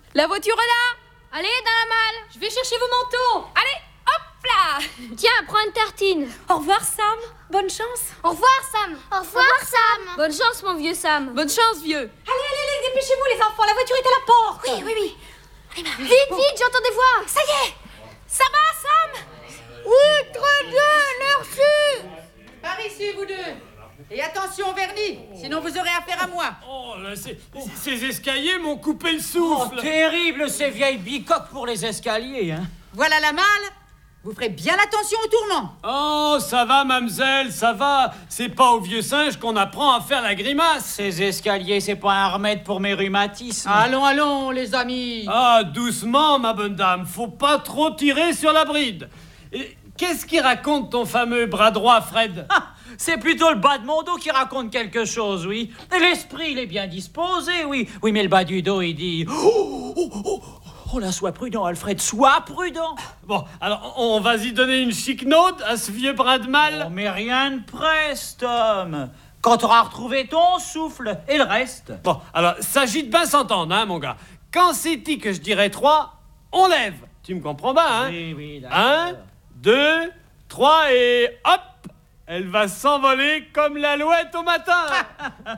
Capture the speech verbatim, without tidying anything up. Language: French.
La voiture est là. Allez, dans la malle. Je vais chercher vos manteaux. Allez, hop là. Tiens, prends une tartine. Au revoir, Sam. Bonne chance. Au revoir, Sam. Au revoir, Sam. Bonne chance, mon vieux Sam. Bonne chance, vieux. Allez, allez, allez, dépêchez-vous, les enfants. La voiture est à la porte. Oui, oui, oui. Vite, vite, j'entends des voix. Ça y est. Ça va, Sam? Oui, très bien, merci. Par ici, vous deux. Et attention au vernis, sinon vous aurez affaire à moi. Oh, là, c'est- ces escaliers m'ont coupé le Oh, souffle. terrible ces vieilles bicoques pour les escaliers, hein. Voilà la malle. Vous ferez bien attention au tournant. Oh, ça va, mademoiselle, ça va. C'est pas au vieux singe qu'on apprend à faire la grimace. Ces escaliers, c'est pas un remède pour mes rhumatismes. Allons, allons, les amis. Ah, doucement, ma bonne dame. Faut pas trop tirer sur la bride. Et qu'est-ce qu'il raconte ton fameux bras droit, Fred? Ah, c'est plutôt le bas de mon dos qui raconte quelque chose, oui. Et l'esprit, il est bien disposé, oui. Oui, mais le bas du dos, il dit... Oh, oh, oh, oh là, sois prudent, Alfred, sois prudent. Bon, alors, on va y donner une chic note à ce vieux bras de mal. Oh, mais rien ne presse, Tom. Quand t'auras retrouvé ton souffle et le reste. Bon, alors, s'agit de bien s'entendre, hein, mon gars. Quand c'est dit que je dirais trois, on lève. Tu me comprends bien, hein? Oui, oui, d'accord. Un, deux, trois et hop! Elle va s'envoler comme l'alouette au matin.